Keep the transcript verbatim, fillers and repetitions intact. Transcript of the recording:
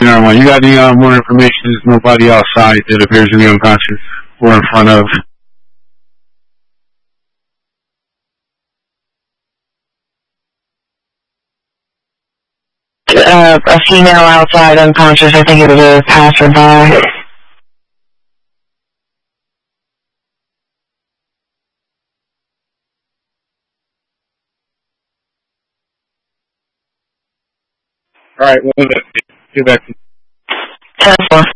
nine one. You got any uh, more information? There's nobody outside that appears to be unconscious or in front of. Uh, a female outside unconscious. I think it was a passerby. All right, well, get back to ten four.